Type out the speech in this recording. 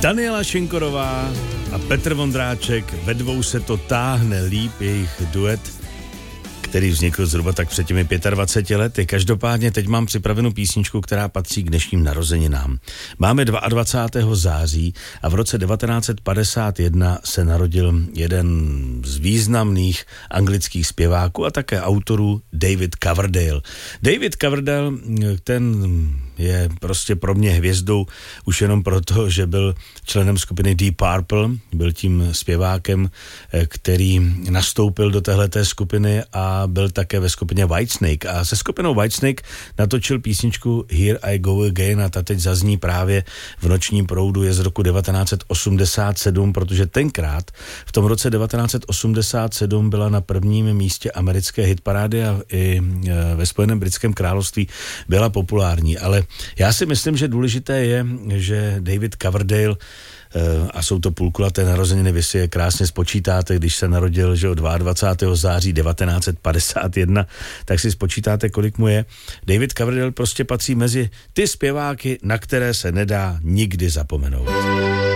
Daniela Šinkorová a Petr Vondráček, ve dvou se to táhne líp, jejich duet, který vznikl zhruba tak před těmi 25 lety. Každopádně teď mám připravenou písničku, která patří k dnešním narozeninám. Máme 22. září a v roce 1951 se narodil jeden z významných anglických zpěváků a také autorů David Coverdale. David Coverdale, ten je prostě pro mě hvězdou už jenom proto, že byl členem skupiny Deep Purple, byl tím zpěvákem, který nastoupil do téhleté skupiny a byl také ve skupině Whitesnake. A se skupinou Whitesnake natočil písničku Here I Go Again a ta teď zazní právě v Nočním proudu, je z roku 1987, protože tenkrát v tom roce 1987 byla na prvním místě americké hitparády a i ve Spojeném britském království byla populární. Ale já si myslím, že důležité je, že David Coverdale, a jsou to půlkulaté narozeniny, vy si je krásně spočítáte, když se narodil, že od 22. září 1951, tak si spočítáte, kolik mu je. David Coverdale prostě patří mezi ty zpěváky, na které se nedá nikdy zapomenout.